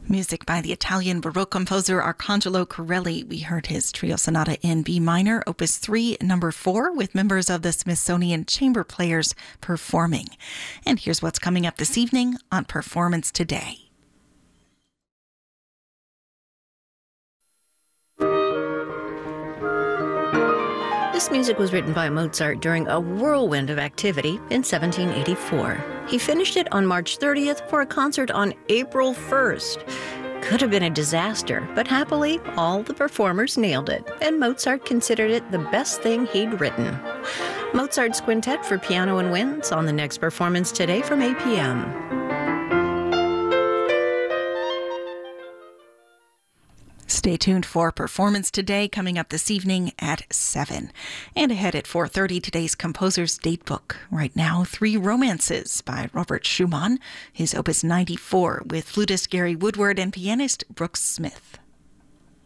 Music by the Italian Baroque composer Arcangelo Corelli. We heard his trio sonata in B minor, opus 3, number 4, with members of the Smithsonian Chamber Players performing. And here's what's coming up this evening on Performance Today. This music was written by Mozart during a whirlwind of activity in 1784. He finished it on March 30th for a concert on April 1st. Could have been a disaster, but happily, all the performers nailed it, and Mozart considered it the best thing he'd written. Mozart's Quintet for Piano and Winds on the next Performance Today from 8 p.m. Stay tuned for Performance Today coming up this evening at 7. And ahead at 4:30, today's Composer's Datebook. Right now, 3 Romances by Robert Schumann, his opus 94 with flutist Gary Woodward and pianist Brooks Smith.